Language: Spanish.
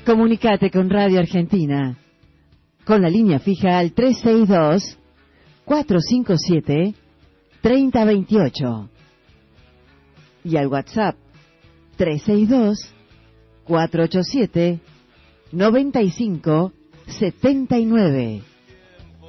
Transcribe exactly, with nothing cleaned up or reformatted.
Comunicate con Radio Argentina con la línea fija al tres seis dos, cuatro cinco siete, tres cero dos ocho y al WhatsApp tres seis dos, cuatro ocho siete, nueve cinco siete nueve.